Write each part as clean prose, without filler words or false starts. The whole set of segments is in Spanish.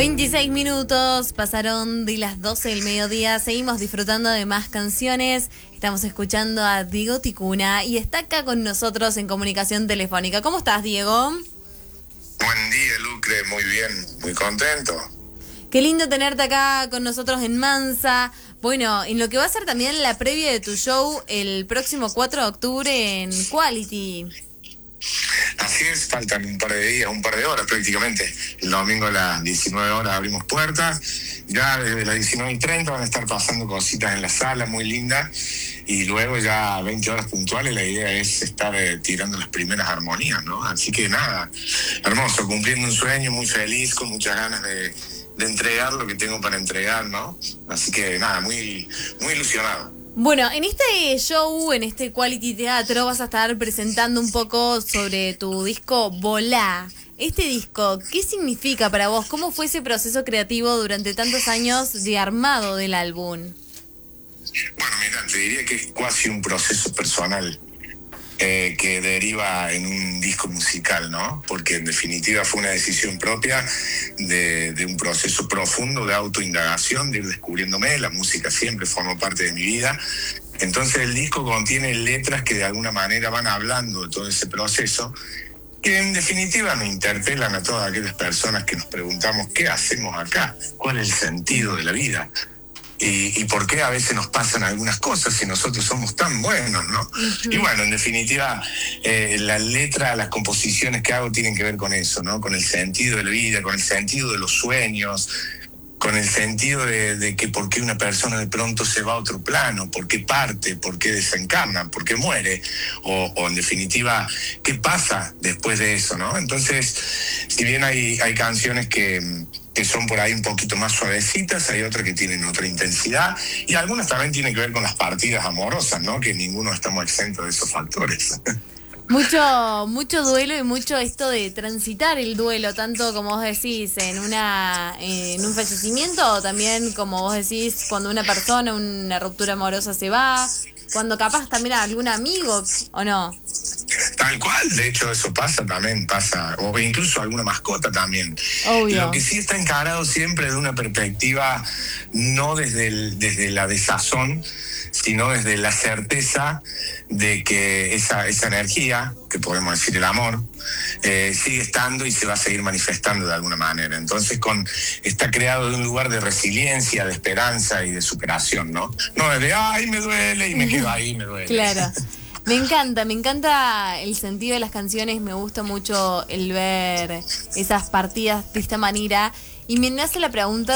26 minutos pasaron de las 12 del mediodía. Seguimos disfrutando de más canciones. Estamos escuchando a Diego Ticuna y está acá con nosotros en comunicación telefónica. ¿Cómo estás, Diego? Buen día, Lucre. Muy bien, muy contento. Qué lindo tenerte acá con nosotros en Mansa. Bueno, en lo que va a ser también la previa de tu show el próximo 4 de octubre en Quality. Así es, faltan un par de días, un par de horas prácticamente. El domingo a las 19 horas abrimos puertas. Ya desde las 19:30 van a estar pasando cositas en la sala muy lindas. Y luego ya a 20 horas puntuales la idea es estar tirando las primeras armonías, ¿no? Así que nada, hermoso, cumpliendo un sueño, muy feliz, con muchas ganas de entregar lo que tengo para entregar, ¿no? Así que nada, muy, muy ilusionado. Bueno, en este show, en este Quality Teatro, vas a estar presentando un poco sobre tu disco Volá. Este disco, ¿qué significa para vos? ¿Cómo fue ese proceso creativo durante tantos años de armado del álbum? Bueno, mira, te diría que es casi un proceso personal que deriva en un disco musical, ¿no? Porque en definitiva fue una decisión propia de un proceso profundo de autoindagación, de ir descubriéndome. La música siempre formó parte de mi vida. Entonces el disco contiene letras que de alguna manera van hablando de todo ese proceso, que en definitiva nos interpelan a todas aquellas personas que nos preguntamos ¿qué hacemos acá? ¿Cuál es el sentido de la vida? Y por qué a veces nos pasan algunas cosas si nosotros somos tan buenos, ¿no? Uh-huh. Y bueno, en definitiva, la letra, las composiciones que hago tienen que ver con eso, ¿no? Con el sentido de la vida, con el sentido de los sueños, con el sentido de que por qué una persona de pronto se va a otro plano, por qué parte, por qué desencarna, por qué muere, o en definitiva, qué pasa después de eso, ¿no? Entonces, si bien hay canciones que son por ahí un poquito más suavecitas, hay otras que tienen otra intensidad, y algunas también tienen que ver con las partidas amorosas, ¿no? Que ninguno estamos exentos de esos factores. Mucho duelo y mucho esto de transitar el duelo, tanto como vos decís, en un fallecimiento, o también como vos decís, cuando una persona, una ruptura amorosa se va, cuando capaz también a algún amigo, ¿o no? Tal cual, de hecho eso pasa, o incluso alguna mascota también. Obvio. Lo que sí está encarado siempre de una perspectiva, no desde la desazón, sino desde la certeza de que esa energía, que podemos decir el amor, sigue estando y se va a seguir manifestando de alguna manera. Entonces está creado de un lugar de resiliencia, de esperanza y de superación, ¿no? No es de, ay, me duele y me quedo ahí, me duele. Claro. Me encanta el sentido de las canciones, me gusta mucho el ver esas partidas de esta manera, y me nace la pregunta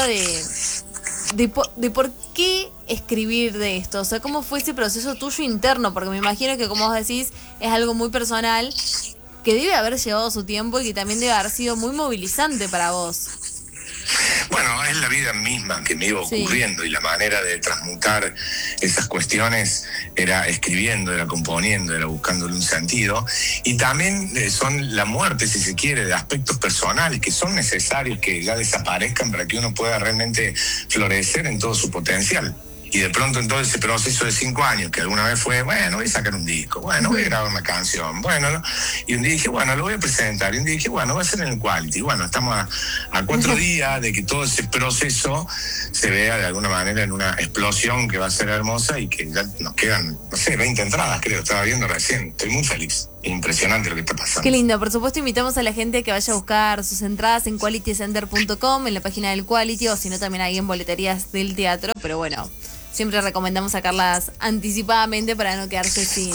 de por qué escribir de esto, o sea, cómo fue ese proceso tuyo interno, porque me imagino que, como vos decís, es algo muy personal, que debe haber llevado su tiempo y que también debe haber sido muy movilizante para vos. Bueno, es la vida misma que me iba ocurriendo, sí. Y la manera de transmutar esas cuestiones era escribiendo, era componiendo, era buscándole un sentido. Y también son la muerte, si se quiere, de aspectos personales que son necesarios que ya desaparezcan para que uno pueda realmente florecer en todo su potencial. Y de pronto en todo ese proceso de 5 años, que alguna vez fue, bueno, voy a sacar un disco, bueno, voy a grabar una canción, bueno, ¿no? Y un día dije, bueno, lo voy a presentar, y un día dije, bueno, va a ser en el Quality. Bueno, estamos a 4 días de que todo ese proceso se vea de alguna manera en una explosión que va a ser hermosa, y que ya nos quedan, no sé, 20 entradas, creo, estaba viendo recién. Estoy muy feliz. Impresionante lo que está pasando. Qué lindo. Por supuesto, invitamos a la gente que vaya a buscar sus entradas en qualitycenter.com, en la página del Quality, o si no, también ahí en boleterías del teatro. Pero bueno, siempre recomendamos sacarlas anticipadamente para no quedarse sin.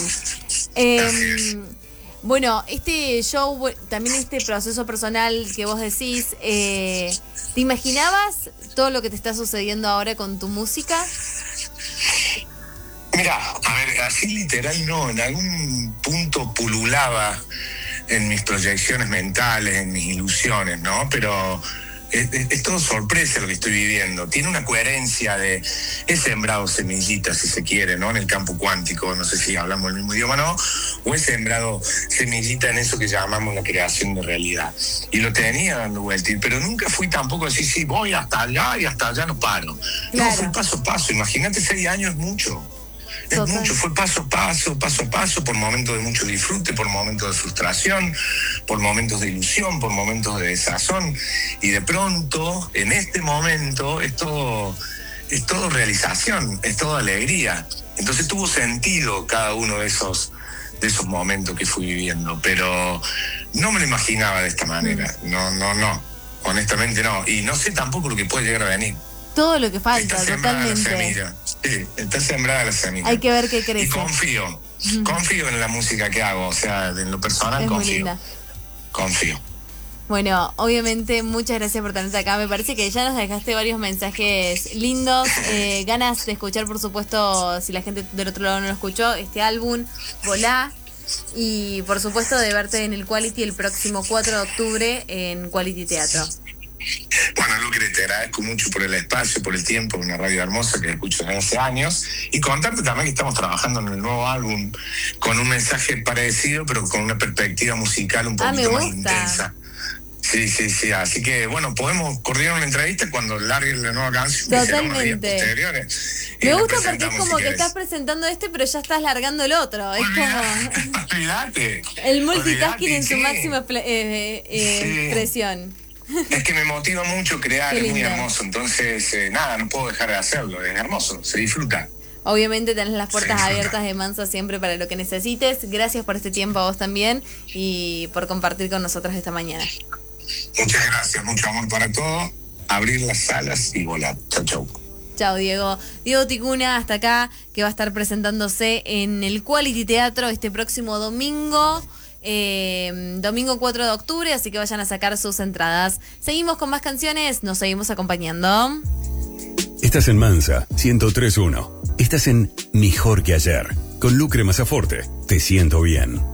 Bueno, este show, también este proceso personal que vos decís, ¿te imaginabas todo lo que te está sucediendo ahora con tu música? Mira, a ver, así literal no, en algún punto pululaba en mis proyecciones mentales, en mis ilusiones, ¿no? Pero es todo sorpresa lo que estoy viviendo. Tiene una coherencia he sembrado semillitas, si se quiere, ¿no? En el campo cuántico, no sé si hablamos el mismo idioma, ¿no? O he sembrado semillita en eso que llamamos la creación de realidad. Y lo tenía dando vuelta, pero nunca fui tampoco así, sí, voy hasta allá y hasta allá no paro. Claro. No, fui paso a paso. Imagínate, 6 años es mucho. Es Total. mucho, fue paso a paso, por momentos de mucho disfrute, por momentos de frustración, por momentos de ilusión, por momentos de desazón. Y de pronto, en este momento, es todo realización, es todo alegría. Entonces tuvo sentido cada uno de esos momentos que fui viviendo, pero no me lo imaginaba de esta manera. No, honestamente no. Y no sé tampoco lo que puede llegar a venir. Todo lo que falta, Está sembrada la totalmente. semilla. Sí, está sembrada la semilla. Hay que ver qué Y crece. confío en la música que hago, o sea, en lo personal Es muy confío. linda. Confío. Bueno, obviamente muchas gracias por tenerte acá. Me parece que ya nos dejaste varios mensajes lindos, ganas de escuchar, por supuesto, si la gente del otro lado no lo escuchó, este álbum, Volá, y por supuesto de verte en el Quality el próximo 4 de octubre en Quality Teatro. Bueno, Lucre, te agradezco mucho por el espacio, por el tiempo, una radio hermosa que escucho desde hace años, y contarte también que estamos trabajando en el nuevo álbum con un mensaje parecido, pero con una perspectiva musical un poquito más intensa. Sí, así que bueno, podemos coordinar una entrevista cuando largue la nueva canción. Totalmente. Me gusta porque es como que estás presentando pero ya estás largando el otro. Es como Olvídate. el multitasking en su máxima expresión. Es que me motiva mucho crear, es muy hermoso. Entonces, no puedo dejar de hacerlo. Es hermoso, se disfruta. Obviamente tenés las puertas abiertas de Mansa siempre para lo que necesites. Gracias por este tiempo a vos también y por compartir con nosotros esta mañana. Muchas gracias, mucho amor para todo. Abrir las alas y volar. Chau. Chao, Diego. Diego Ticuna, hasta acá, que va a estar presentándose en el Quality Teatro este próximo domingo. Domingo 4 de octubre, así que vayan a sacar sus entradas. Seguimos con más canciones, nos seguimos acompañando. Estás en Mansa 103.1. Estás en Mejor que Ayer. Con Lucre Masaforte. Te siento bien.